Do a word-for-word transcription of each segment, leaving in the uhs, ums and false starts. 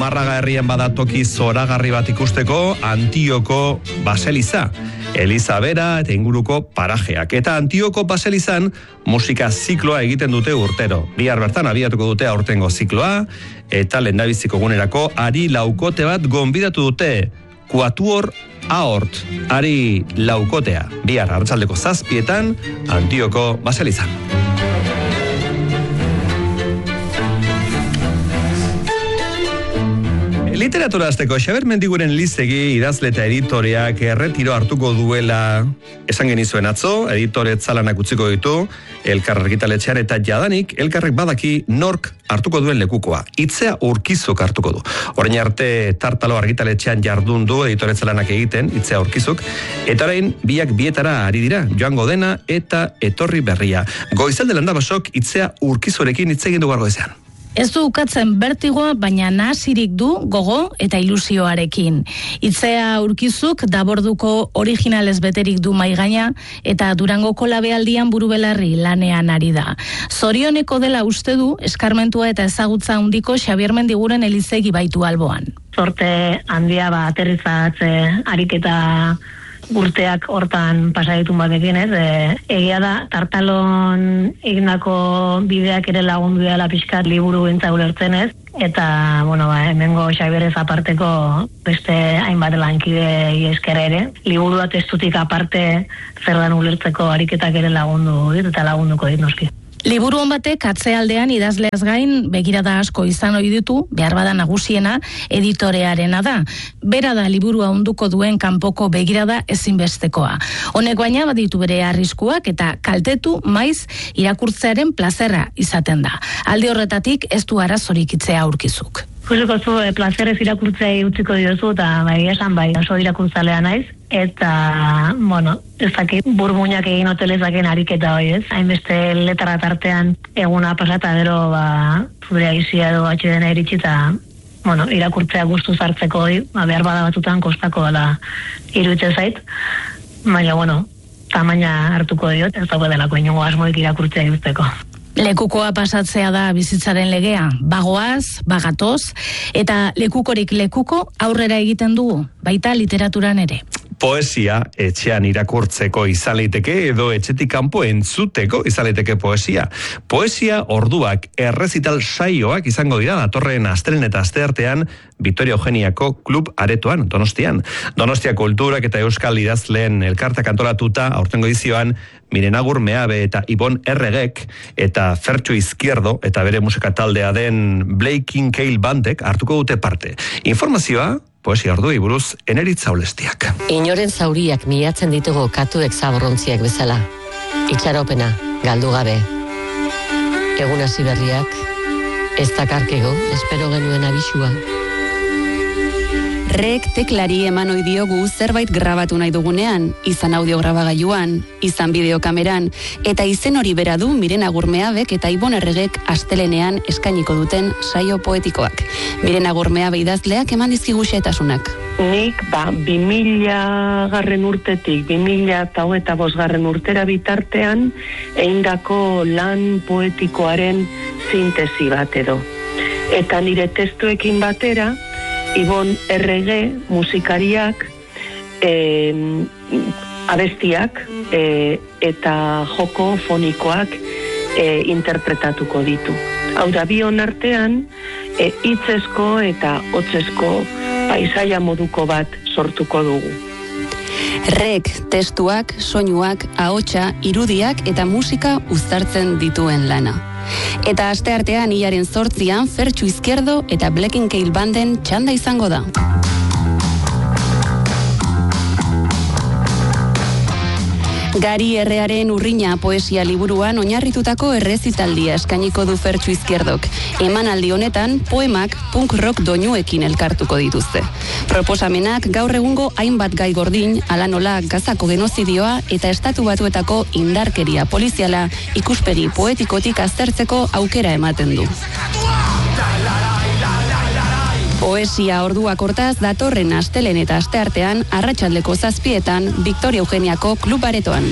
Zumarraga herrian badatoki zoragarri bat ikusteko Antioko baseliza. Eliza bera eta inguruko parajeak. Eta Antioko baselizan musika zikloa egiten dute urtero. Bihar bertan abiatuko dute aurtengo zikloa, eta lehendabiziko gunerako Ari Laukote bat gonbidatu dute. Kuatuor Aort, Ari Laukotea. Bihar arratsaldeko zazpietan Antioko baselizan. Literatura azteko, Xaber Mendiguren Lizegi idazle eta editoreak erretiro hartuko duela esan genizuen atzo, editore Tzalanak utziko ditu, Elkar argitaletxean eta jadanik Elkarrek badaki nork hartuko duen lekukoa. Itzea Urkizuk hartuko du. Orain arte Tartalo argitaletxean jardun du editore Tzalanak egiten, Itzea Urkizuk, eta orain biak bietara ari dira, joango dena eta etorri berria. Goizalde Landabasok Itzea Urkizurekin hitz egin du gaur goizean. Ez du ukatzen bertigoa, baina nahasirik du gogo eta ilusioarekin. Itzea Urkizuk daborduko originalez beterik du maigaina eta Durangoko labealdian burubelarri lanean ari da. Zorioneko dela uste du eskarmentua eta ezagutza handiko Xabier Mendiguren Elizegi baitu alboan. Sorte handia ba aterrizatze ariketa urteak hortan pasaditun batekin, ez? E, egia da, Tartalon egindako bideak ere lagundu dela pixkat liburu gintza ulertzen, ez? Eta, bueno, ba, hemengo Xabierrez aparteko beste hainbat lankide esker ere. Liburua testutik aparte zer dan ulertzeko ariketak ere lagundu dit eta lagunduko dit noski. Liburu on batek atzealdean idazleaz gain begirada asko izan ohi ditu, behar bada nagusiena editorearena da. Bera da liburua onduko duen kanpoko begirada ezinbestekoa. Honek baina baditu bere arriskuak eta kaltetu maiz irakurtzearen plazerra izaten da. Alde horretatik ez du arazorik Itzea Urkizuk. Ikusiko zu, e, plazerez irakurtzei utziko diozu, eta bai, esan bai, oso irakurtzalea naiz, eta, bueno, ez dakit burmuinak egin hotelezaken ariketa hoi, ez? Hainbeste letara tartean eguna pasata gero, ba, zure aizia edo atxedena iritsi, eta, bueno, irakurtzea gustuz hartzeko hoi, ba, behar bada batutan kostako dela iruditzen zait, baina, bueno, tamaina hartuko diot, ez dago delako inongo asmoik irakurtzea iruzteko. Lekukoa pasatzea da bizitzaren legea, bagoaz, bagatoz, eta lekukorik lekuko aurrera egiten dugu, baita literaturan ere. Poesia etxean irakurtzeko izan liteke edo etxetik kanpo entzuteko izan liteke poesia. Poesia orduak errezital saioak izango dira datorren astelehen eta asteartean Victoria Eugeniako klub aretoan, Donostian. Donostia Kulturak eta Euskal Idazleen elkartak antolatuta aurtengo edizioan Miren Agur Meabe eta Ibon Erregek eta Fertxo Izquierdo eta bere musika taldea den Blaking Kale Bandek hartuko dute parte. Informazioa poesia orduei buruz Eneritza Olestiak. Inoren zauriak miatzen ditugu katuek zaborrontziak bezala. Itxaropena, galdu gabe. Egun hasi berriak, ez dakarkego, espero genuen abisua. Rek teklari eman ohi diogu zerbait grabatu nahi dugunean, izan audio grabagailuan, izan bideokameran, eta izen hori bera du Miren Agur Meabek eta Ibon Erregek astelenean eskainiko duten saio poetikoak. Miren Agur Meabe idazleak eman dizkigu xehetasunak. Nik, ba, bi mila garren urtetik, bi mila eta hogeita bost garren urtera bitartean, eindako lan poetikoaren sintesi bat edo. Eta nire testuekin batera, Ibon Errege musikariak, e, abestiak e, eta joko fonikoak e, interpretatuko ditu. Hau da, bion artean, e, hitzezko eta hotzezko paisaia moduko bat sortuko dugu. Rek testuak, soinuak, ahotsa, irudiak eta musika uztartzen dituen lana. Eta asteartean hilaren zortzian Fertxo Izquierdo eta Blaking Kale Banden txanda izango da. Gari Errearen Urrina poesia liburuan oinarritutako errezitaldia eskainiko du Fertxo Izquierdok. Emanaldi honetan poemak punk rock doinuekin elkartuko dituzte. Proposamenak gaur egungo hainbat gai gordin, hala nola Gazako genozidioa eta Estatu Batuetako indarkeria poliziala ikuspegi poetikotik aztertzeko aukera ematen du. Poesia orduak hortaz datorren astelen eta asteartean arratsaldeko zazpietan Victoria Eugeniako klub aretoan.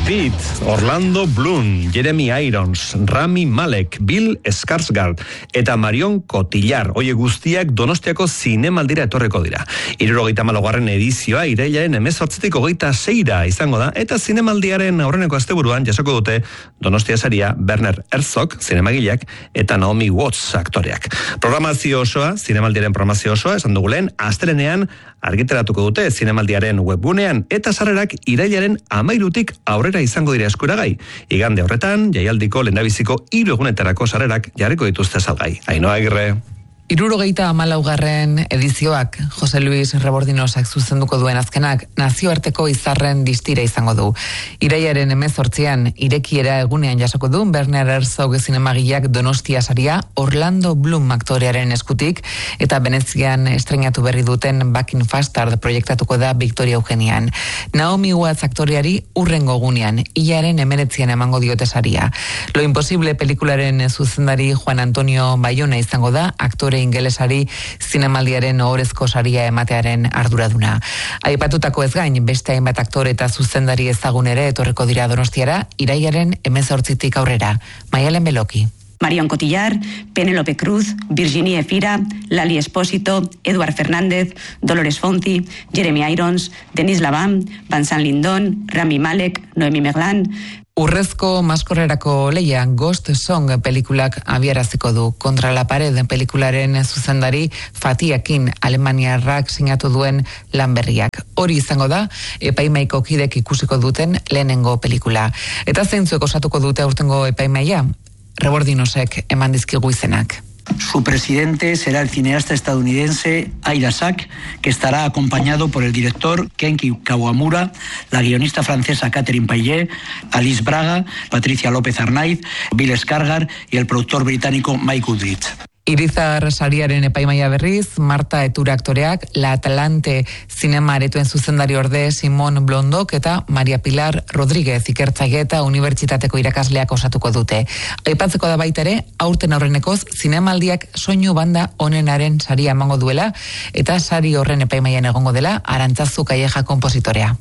Pitt, Orlando Bloom, Jeremy Irons, Rami Malek, Bill Skarsgård eta Marion Cotillard. Oie guztiak Donostiako zinemaldira etorreko dira. Hirurogeita hamalaugarren edizioa irailaren hemezortzitik hogeita seira izango da, eta zinemaldiaren aurreneko asteburuan jasoko dute Donostia saria Werner Herzog, zinemagileak, eta Naomi Watts aktoreak. Programazio osoa, zinemaldiaren programazio osoa, esan dugu lehen, astelenean argiteratuko dute zinemaldiaren webgunean, eta sarrerak irailaren hamairutik aurrera izango dira eskuragai. Igande horretan, jaialdiko lehendabiziko hiru egunetarako sarrerak jarriko dituzte salgai. Ainhoa Agirre. Hirurogeita hamalaugarren edizioak Jose Luis Rebordinosak zuzenduko duen azkenak nazioarteko izarren distira izango du. Irailaren hemezortzian irekiera egunean jasoko du Werner Herzog zinemagileak Donostia saria Orlando Bloom aktorearen eskutik, eta Venezian estreinatu berri duten Back in Fastard proiektatuko da Victoria Eugenian. Naomi Watts aktoreari urrengo egunean, hilaren hemeretzian emango diote saria. Lo Imposible pelikularen zuzendari Juan Antonio Bayona izango da aktore ingelesari zinemaldiaren ohorezko saria ematearen arduraduna. Aipatutako ez gain, beste hainbat aktore eta zuzendari ezagun ere etorreko dira Donostiara irailaren hemezortzitik aurrera. Maialen Beloki. Marion Cotillard, Penélope Cruz, Virginie Efira, Lali Espósito, Eduard Fernández, Dolores Fonzi, Jeremy Irons, Denis Lavam, Vincent Lindon, Rami Malek, Noemi Merlan. Urrezko maskorrerako leia Ghost Song pelikulak abiaraziko du. Kontra la pared pelikularen zuzendari Fatiakin alemaniarrak sinatu duen lan berriak. Hori izango da epaimaiko kidek ikusiko duten lehenengo pelikula. Eta zeintzuk osatuko dute aurtengo epaimaia? Rebordinosek eman dizkigu izenak. Su presidente será el cineasta estadounidense Ira Sachs, que estará acompañado por el director Kenki Kawamura, la guionista francesa Catherine Payet, Alice Braga, Patricia López Arnaiz, Bill Skarsgård y el productor británico Mike Goodrich. Irizar sariaren epaimaia berriz, Marta Etura aktoreak, La Atalante zinema aretuen zuzendari orde Simon Blondok eta Maria Pilar Rodríguez ikertzaile eta unibertsitateko irakasleak osatuko dute. Aipatzeko da baita ere, aurten aurrenekoz zinemaldiak soinu banda onenaren saria emango duela, eta sari horren epaimaian egongo dela Arantzazu Calleja konpositorea.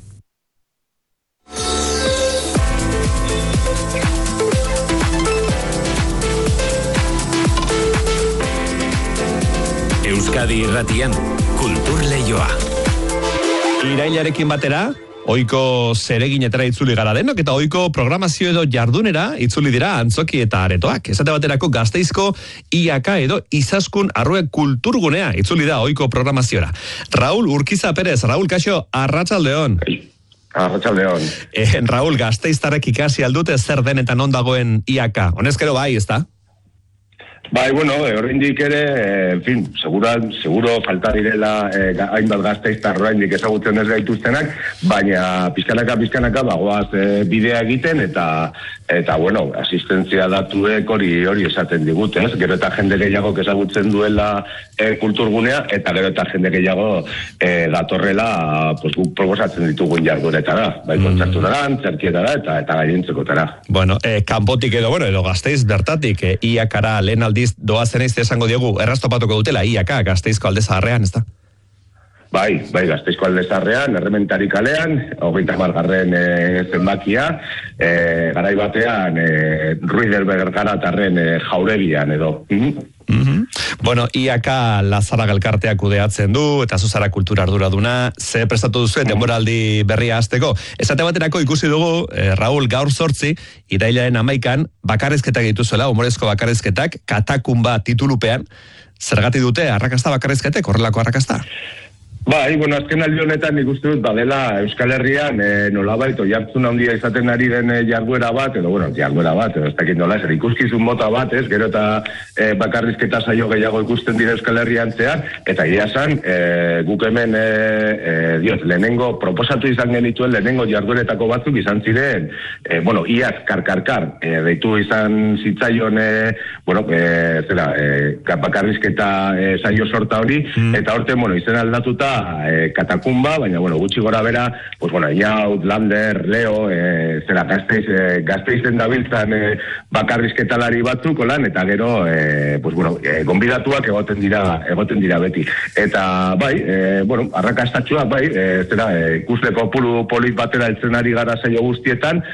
Euskadi Irratian, Kultur Leioa. Irailarekin batera, ohiko zereginetara itzuli gara denok, eta ohiko programazio edo jardunera itzuli dira antzoki eta aretoak. Esate baterako Gasteizko I A K edo Izaskun Arrue Kulturgunea itzuli da ohiko programaziora. Raúl Urquiza Pérez, Raúl, kaixo, arratsaldeon. Arratsaldeon. Eh, Raúl, Gasteiztarrek ikasi aldute zer denetan on dagoen I A K. Honezkero bai, ezta? Bai, bueno, oraindik ere, en fin, segura, seguro falta direla eh, hainbat Gasteiztar oraindik ezagutzen ez gaituztenak, baina pizkanaka pizkanaka bagoaz eh, bidea egiten eta eta bueno, asistentzia datuek hori hori esaten digute, ez? Gero eta jende gehiago ezagutzen duela eh, kulturgunea eta gero eta jende gehiago eh, datorrela, pues guk proposatzen ditugun jardueretara, bai mm. kontzertuetara, zerkietara eta eta gainontzekotara. Bueno, eh, kanpotik edo bueno, edo Gasteiz bertatik eh, I A K-ra lehen aldiz doazen ez esango diegu, erraztopatuko dutela I A K, Gasteizko Alde Zaharrean, ez da? Bai, bai, Gasteizko Alde Zaharrean, Errementari kalean, hogeita hamargarren e, zenbakia, e, garai batean, e, Ruidelberger garatarren e, jauregian edo. Mm-hmm. Mm-hmm. Bueno, I A K Lazaraga elkarteak kudeatzen du, eta zuzara kultura arduraduna, ze prestatu duzu, denboraldi berria hasteko. Esate baterako ikusi dugu, eh, Raúl, gaur zortzi, irailaren hamaikan, bakarrizketak dituzuela, humorezko bakarrizketak, Katakumba titulupean, zergati dute arrakasta bakarrizketek, horrelako arrakasta? Bai, bueno, azken aldi honetan nik uste dut badela Euskal Herrian e, nolabait oihartzun handia izaten ari den e, jarduera bat, edo bueno, jarduera bat, edo ez dakit nola, zer ikuskizun mota bat, ez, gero eta e, bakarrizketa saio gehiago ikusten dira Euskal Herrian zehar, eta ia zan, e, guk hemen, e, e, diot, lehenengo, proposatu izan genituen lehenengo jardueretako batzuk izan ziren, e, bueno, iaz, karkarkar, e, deitu izan zitzaion, e, bueno, e, zera, e, bakarrizketa e, saio sorta hori, mm. eta horten, bueno, izen aldatuta, da e, Katakumba, baina, bueno, gutxi gora bera, pues, bueno, Inaut, Lander, Leo, e, zera gazteiz, e, gazteizen dabiltzan e, bakarrizketalari batzuk, lan, eta gero, e, pues, bueno, e, gonbidatuak egoten dira, egoten dira beti. Eta, bai, e, bueno, arrakastatxuak, bai, e, zera, e, ikusleko pulu polit batera eltzen ari gara saio guztietan,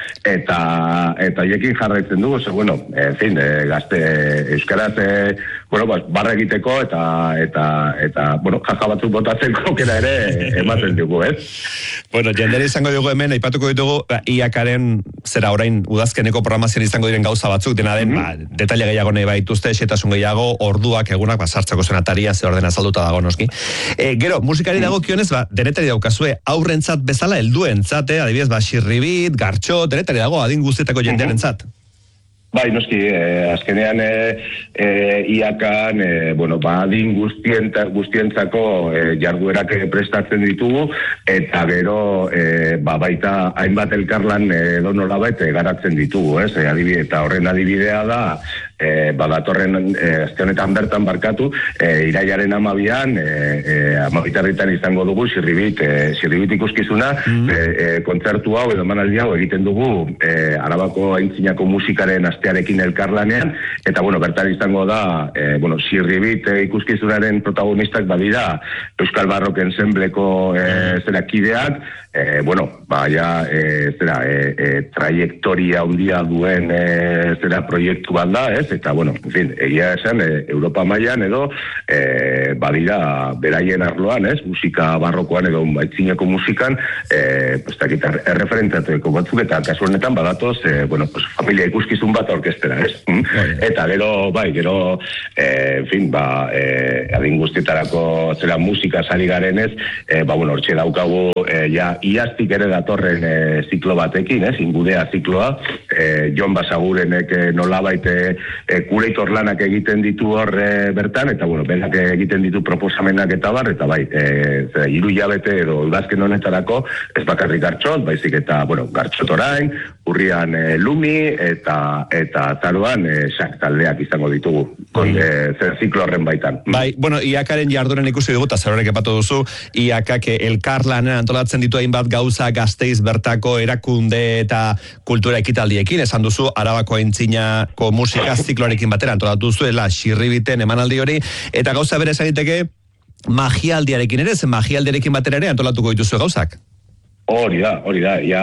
eta, eta hiekin jarraitzen dugu, ze, bueno, en fin, e, gazte, euskaraz, e, bueno, bas, barra egiteko, eta, eta, eta, bueno, jaja batzuk botatzeko, kera ere, ematen dugu, ez? Bueno, jendere izango dugu hemen, aipatuko ditugu, I A K-aren, zera orain, udazkeneko programazioan izango diren gauza batzuk, dena den, mm-hmm. ba, detaile gehiago nahi baituzte, xetasun gehiago, orduak, egunak, ba, sartzako zen ataria, ze ordena salduta dago noski. E, gero, musikari dago kionez, ba, denetari daukazue, aurrentzat bezala, helduentzat, eh, adibidez, ba, Xirribit, Gartxo, denetari dago, adin guztietako jendearentzat. Bai, noski, eh, azkenean eh, eh, I A K-an, eh, bueno, ba, adin guztienta, guztientzako eh, jarduerak prestatzen ditugu, eta gero, eh, ba, baita hainbat elkarlan eh, donolabait eh, garatzen ditugu, ez? Eh, adibide, eta horren adibidea da, E, badatorren e, azte honetan bertan barkatu, e, iraiaren amabian, e, e, amabitarritan izango dugu Xirribit, e, Xirribit ikuskizuna, mm-hmm. e, e, kontzertu hau edo manaldi hau egiten dugu e, Arabako aintzinako musikaren astearekin elkarlanean, eta bueno, bertan izango da, e, bueno, Xirribit e, ikuskizunaren protagonistak badira Euskal Barrok ensembleko e, zera kideak, e, bueno, baia e, zera, e, e, trajektoria handia duen e, zera proiektu bat da, ez? Eta, bueno, en fin, egia esan, e, Europa mailan edo e, badira beraien arloan, ez? Musika barrokoan edo aitzineko musikan, e, pues, takit, erreferentatueko batzuk, eta kasu honetan badatoz, e, bueno, pues, familia ikuskizun bat orkestera, ez? Mm? Eta gero, bai, gero, e, en fin, ba, e, adin guztietarako zera musika sari garenez, e, ba, bueno, hortxe daukagu, e, ja, iaztik ere datorren e, ziklo batekin, ez? Ingudea zikloa, e, Jon Basagurenek e, nolabait e, E, kureitor lanak egiten ditu hor e, bertan, eta bueno, berak egiten ditu proposamenak eta bar, eta bai, e, hiru hilabete edo udazken honetarako ez bakarrik Gartxot, baizik eta, bueno, Gartxot orain, urrian e, Lumi, eta eta zaruan e, sak taldeak izango ditugu, kon, e, zer ziklo horren baitan. Bai, bueno, I A K-aren jarduren ikusi dugu, eta zerorek epatu duzu, I A K elkarlanen antolatzen ditu hainbat gauza Gasteiz bertako erakunde eta kultura ekitaldiekin, esan duzu, Arabako aintzinako musika zikloarekin batera antolatu zuela Xirribiten emanaldi hori, eta gauza bere egiteke magialdiarekin ere, zen magialdiarekin batera ere antolatuko dituzu gauzak. Hori da, hori da, ja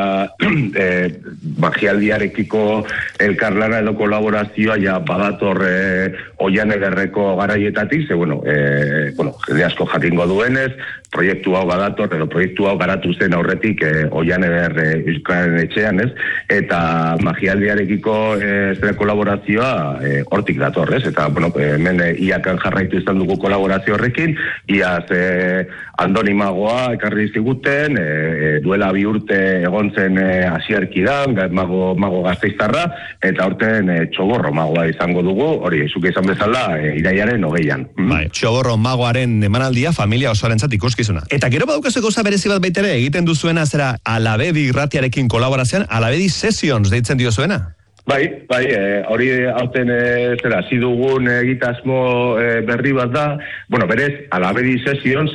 eh, magialdiarekiko elkarlana edo kolaborazioa ja badator eh, oian ederreko garaietatik, ze bueno, eh, bueno, jende asko jakingo duenez, proiektu hau badator, edo proiektu hau garatu zen aurretik eh, oian eder eh, Euskararen etxean, ez? Eta magialdiarekiko eh, zera kolaborazioa eh, hortik dator, ez? Eta, bueno, hemen eh, I A K-an jarraitu izan dugu kolaborazio horrekin, iaz eh, Andoni Magoa ekarri ziguten, eh, duela bi urte egon zen eh, asierki da, mago, mago gazteiztarra, eta horten eh, Txoborro magoa izango dugu, hori, zuke izan bezala, eh, iraiaren hogeian. Bai, Txoborro magoaren emanaldia familia osoarentzat ikuskizuna. Eta gero badukazu gauza berezi bat baitere, egiten duzuena zera Alabedi irratiarekin kolaborazioan, Alabedi Sessions deitzen dio zuena? Bai, bai, e, hori hauten e, zera, zidugun egitasmo e, berri bat da, bueno, berez, Alabedi Sessions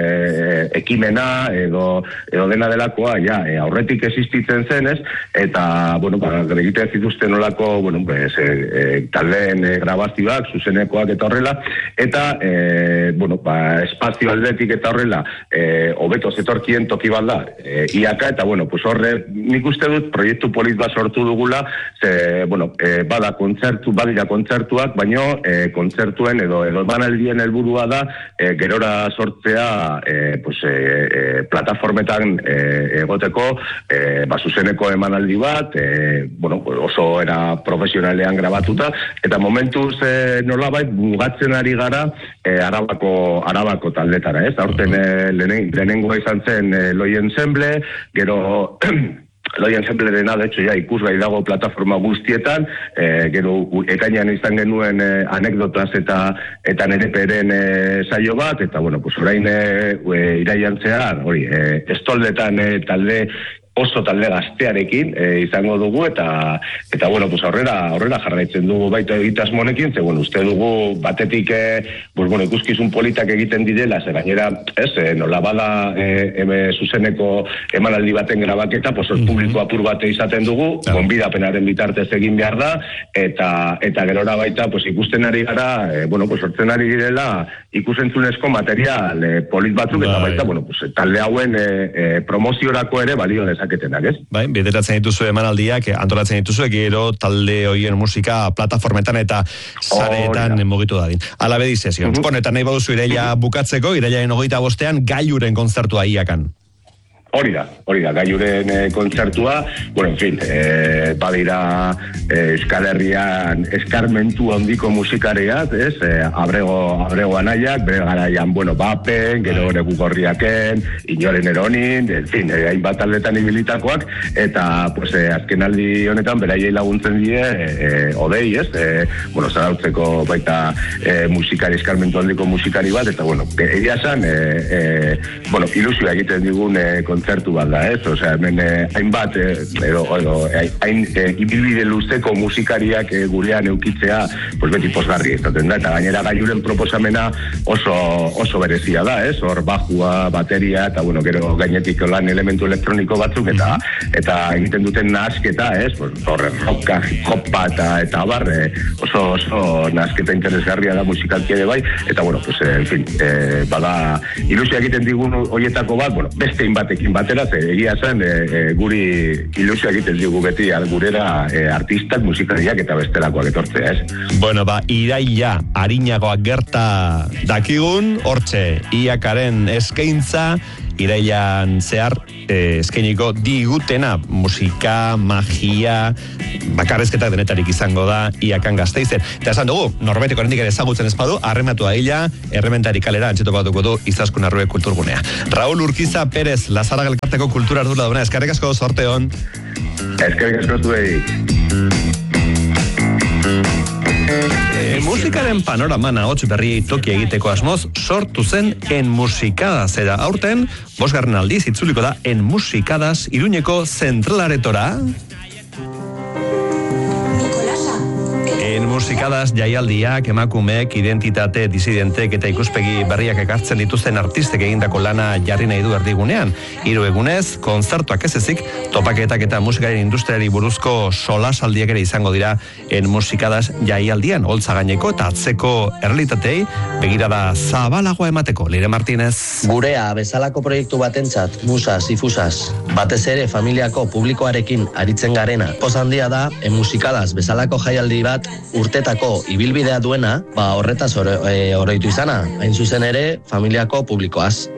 e, ekimena edo, edo dena delakoa, ja, e, aurretik existitzen zenez, eta, bueno, ba, egiten zituzten olako, bueno, pues, e, e, taldeen e, grabazioak, zuzenekoak eta horrela, eta, e, bueno, ba, espazio aldetik eta horrela, e, hobeto zetorkien toki bat da, e, I A K, eta, bueno, pues horre, nik uste dut, proiektu polit bat sortu dugula, ze, E, bueno, e, bada kontzertu, badira kontzertuak, baino e, kontzertuen edo edo emanaldien helburua da e, gerora sortzea e, pues, e, e, plataformetan e, egoteko e, ba, zuzeneko emanaldi bat, e, bueno, oso era profesionalean grabatuta, eta momentuz e, nolabait mugatzen ari gara e, Arabako, Arabako taldetara, ez? Aurten e, lehen, lehenengoa izan zen e, Loi Ensemble, gero Loi Ensemblerena, de hecho, ja, ikusgai dago plataforma guztietan, e, gero ekainean izan genuen e, anekdotaz eta eta nereperen e, saio bat, eta, bueno, pues orain e, e, iraian zehar, hori, e, estoldetan e, talde oso talde gaztearekin e, izango dugu, eta eta bueno, pues aurrera, aurrera jarraitzen dugu baita egitasmonekin, ze bueno, uste dugu batetik e, pues bueno, ikuskizun politak egiten direla, ze gainera, ez, e, nola bada e, eme zuzeneko emanaldi baten grabaketa, pues mm-hmm. publiko apur bate izaten dugu, claro. Gonbidapenaren bitartez egin behar da, eta eta gerora baita, pues ikusten ari gara, e, bueno, pues sortzen ari direla ikusentzunezko material e, polit batzuk, bai. Eta baita, bueno, pues, talde hauen e, e, promoziorako ere balio dezaketenak, ez? Bai, bideratzen dituzu emanaldiak, antolatzen dituzu, gero talde hoien musika plataformetan eta sareetan oh, mugitu dadin. Alabe di sesio. Uh-huh. Bueno, eta nahi baduzu Iraila uh-huh. bukatzeko, Irailaren hogeita bostean Gailuren kontzertua Iakan. Hori da, hori da, Gailuren e, kontzertua, bueno, en fin, e, badira e, Euskal Herrian eskarmentu handiko musikariak, ez, e, abrego, abrego anaiak, bere garaian, bueno, Bapen, gero Negu Gorriaken, Inoren Eronin, en fin, e, hainbat aldetan ibilitakoak, eta, pues, e, azkenaldi honetan, beraiei laguntzen die, e, e, odei, ez, e, bueno, zarautzeko baita e, musikari, eskarmentu handiko musikari bat, eta, bueno, egia esan, e, e, bueno, ilusioa egiten digun e, kontzertu bat da, ez? Osea, hemen eh, hainbat, eh, edo, edo, hain eh, ibilbide luzeko musikariak eh, gurean eukitzea, pues beti posgarri izaten da, eta gainera Gailuren proposamena oso, oso berezia da, ez? Hor bajua, bateria, eta bueno, gero gainetik lan elementu elektroniko batzuk, eta eta egiten duten nahasketa, ez? Pues, horre, rocka, hip-hopa, eta, eta abar, eh, oso, oso nahasketa interesgarria da musikalki ere bai, eta bueno, pues, eh, en fin, eh, bada, ilusia egiten digun horietako bat, bueno, beste inbatekin batera, ze egia zen e, e, guri ilusio egiten digu beti gurera e, artistak, musikariak eta bestelakoak etortzea, ez? Bueno, ba, Iraila arinagoak gerta dakigun, hortxe, Iakaren eskaintza, Irailan zehar eh, eskainiko digutena musika, magia, bakarrezketak denetarik izango da Iakan Gasteizen. Eta esan dugu, norbaitek oraindik ere ezagutzen espadu, arrematu da ila, errementari kalera antxeto batuko du Izaskun Arrue Kulturgunea. Raúl Urquiza Pérez, Lazaraga elkarteko kultura ardura duna, eskerrik asko, sorte hon. Eskerrik asko zuei. E, musikaren panoraman ahots berriei toki egiteko asmoz sortu zen En Musikadas, zera aurten bosgarren aldiz itzuliko da En Musikadas Iruñeko zentralaretora. En Musikadas jaialdiak emakumeek, identitate disidentek eta ikuspegi berriak ekartzen dituzten artistek egindako lana jarri nahi du erdigunean. Hiru egunez, kontzertuak ez ezik, topaketak eta musikaren industriari buruzko solasaldiak ere izango dira En Musikadas jaialdian, holtza gaineko eta atzeko errealitatei begirada zabalagoa emateko. Leire Martínez. Gurea bezalako proiektu batentzat, musas, ifusas, batez ere familiako publikoarekin aritzen garena. Poz handia da, En Musikadas bezalako jaialdi bat urtetako ibilbidea duena, ba horretaz oro, e, oroitu izana, hain zuzen ere familiako publikoaz.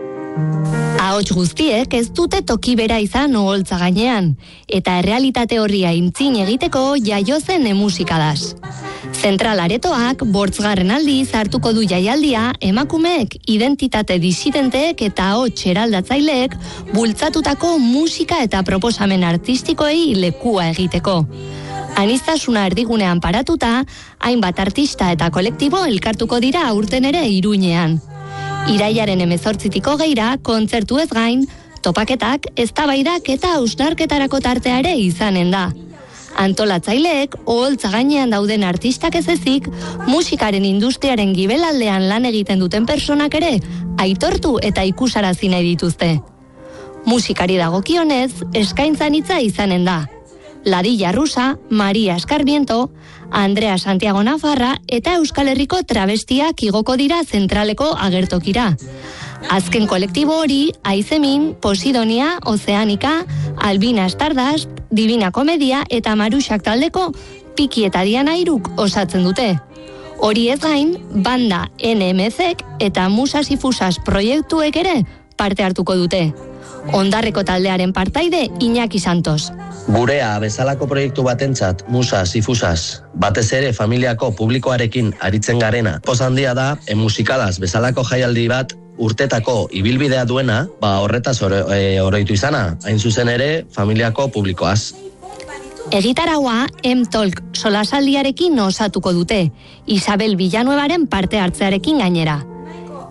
Ahots guztiek ez dute toki bera izan oholtza gainean, eta errealitate horri aintzin egiteko jaio zen En Musikadas. Zentral aretoak bortzgarren aldiz hartuko du jaialdia emakumeek, identitate disidenteek eta ahots eraldatzaileek bultzatutako musika eta proposamen artistikoei lekua egiteko. Aniztasuna erdigunean paratuta, hainbat artista eta kolektibo elkartuko dira aurten ere Iruñean. Irailaren hemezortzitik hogeira, kontzertu ez gain, topaketak, eztabaidak eta hausnarketarako tartea ere izanen da. Antolatzaileek, oholtza gainean dauden artistak ez ezik, musikaren industriaren gibelaldean lan egiten duten personak ere, aitortu eta ikusarazi nahi dituzte. Musikari dagokionez, eskaintzan hitza izanen da. Ladilla Rusa, Maria Eskarmiento, Andrea Santiago Nafarra eta Euskal Herriko travestiak igoko dira zentraleko agertokira. Azken kolektibo hori, Aizemin, Posidonia, Ozeanika, Albina Stardust, Divina Komedia eta Maruxak taldeko Piki eta Diana Iruk osatzen dute. Hori ez gain, banda N M Z eta Musas Ifusas proiektuek ere parte hartuko dute. Ondarreko taldearen partaide Iñaki Santos. Gurea bezalako proiektu batentzat, musas, ifusas, batez ere familiako publikoarekin aritzen garena. Poz handia da, En Musikadas bezalako jaialdi bat urtetako ibilbidea duena, ba horretaz oro, e, oroitu izana, hain zuzen ere familiako publikoaz. Egitaraua M-Talk solasaldiarekin osatuko dute, Isabel Villanuevaren parte hartzearekin gainera.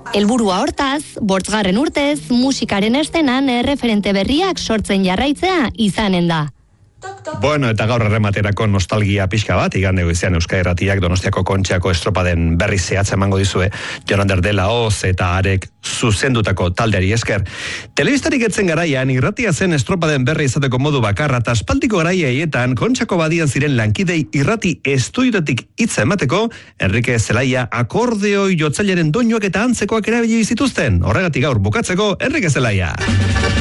Helburua hortaz, bortzgarren urtez, musikaren estenan erreferente berriak sortzen jarraitzea izanen da. Bueno, eta gaur errematerako nostalgia pixka bat, igande goizean Euskadi Irratiak Donostiako Kontxako estropaden berri zehatza emango dizue, Jonander de la Hoz eta Arek zuzendutako taldeari esker. Telebistarik etzen garaian, irratia zen estropaden berri izateko modu bakarra, eta aspaldiko garaia haietan Kontxako badian ziren lankidei irrati estudiotatik hitza emateko, Enrique Zelaia akordeoi jotzailaren doinuak eta antzekoak erabili zituzten. Horregatik gaur bukatzeko, Enrique Zelaia.